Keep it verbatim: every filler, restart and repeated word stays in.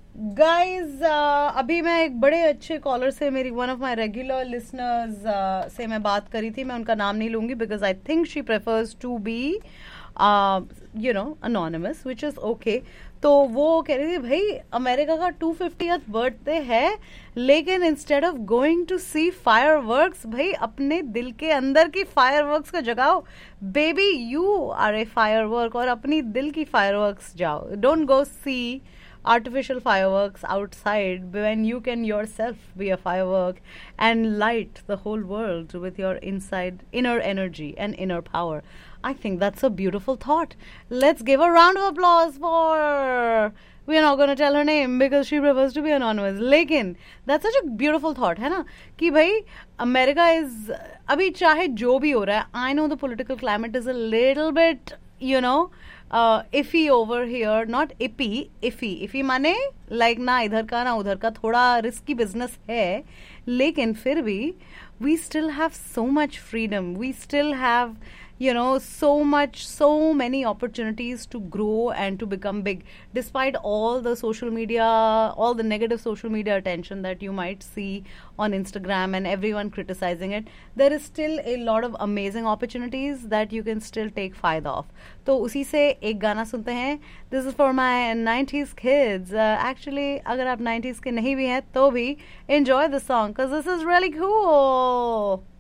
Guys अभी मैं एक बड़े अच्छे कॉलर से, मेरी one of my regular listeners से मैं बात करी थी. मैं उनका नाम नहीं लूंगी because I think she prefers to be you know anonymous, which is okay. तो वो कह रही थी भाई अमेरिका का टू फिफ्टियथ बर्थडे है, लेकिन instead of going to C fire works, भाई अपने दिल के अंदर की फायर वर्क्स को जगाओ. Baby you R A fire work, और अपनी दिल की फायर वर्क्स जाओ. Don't go C artificial fireworks outside when you can yourself be a firework and light the whole world with your inside inner energy and inner power. I think that's a beautiful thought. Let's give a round of applause for, we are not going to tell her name because she prefers to be anonymous, लेकिन that's such a beautiful thought है ना कि भाई America is, अभी चाहे जो भी हो रहा है, I know the political climate is a little bit, you know, IFFI over here. Not EP, IFFI. IFFI माने लाइक ना इधर का ना उधर का, थोड़ा रिस्की बिजनेस है, लेकिन फिर भी we still have so much freedom. We still have you know so much, so many opportunities to grow and to become big, despite all the social media, all the negative social media attention that you might see on Instagram and everyone criticizing it. There is still a lot of amazing opportunities that you can still take fayda of. तो उसी से एक गाना सुनते हैं. This is for my nineties kids. Uh, actually अगर आप nineties के नहीं भी हैं तो भी enjoy the song because this is really cool.